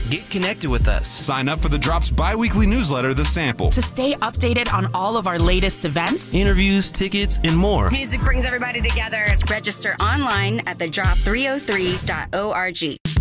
Get connected with us. Sign up for the Drop's bi-weekly newsletter, The Sample. To stay updated on all of our latest events, interviews, tickets, and more. Music brings everybody together. Register online at thedrop303.org.